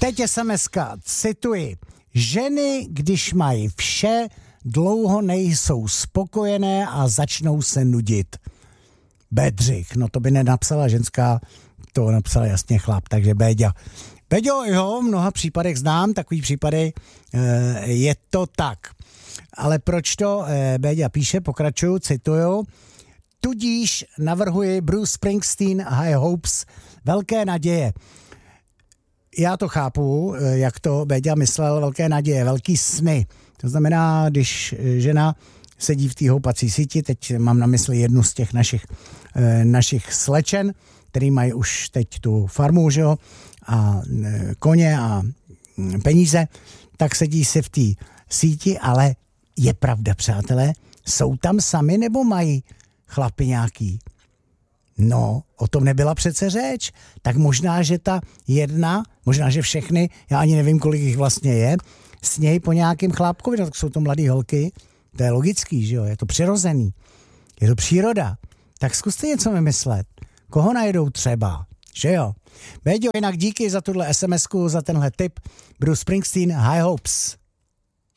Teď SMS-ka, cituji. Ženy, když mají vše, dlouho nejsou spokojené a začnou se nudit. Bedřich, no to by nenapsala ženská, to napsal jasně chlap, takže Béďa. Béďo, jo, v mnoha případech znám, takový případy, je to tak. Ale proč to Béďa píše, pokračuju, cituju, tudíž navrhuji Bruce Springsteen High Hopes, velké naděje. Já to chápu, jak to Béďa myslel, velké naděje, velký sny. To znamená, když žena sedí v té houpací síti, teď mám na mysli jednu z těch našich slečen, který mají už teď tu farmu, že jo, a koně a peníze, tak sedí si v té síti, ale je pravda, přátelé, jsou tam sami nebo mají chlapi nějaký? No, o tom nebyla přece řeč. Tak možná, že ta jedna, možná, že všechny, já ani nevím, kolik jich vlastně je, snějí po nějakým chlápkovi, tak jsou to mladý holky, to je logický, že jo, je to přirozený, je to příroda. Tak zkuste něco vymyslet. Koho najdou třeba, že jo? Béďo, jinak díky za tuhle SMS-ku, za tenhle tip. Bruce Springsteen, High Hopes.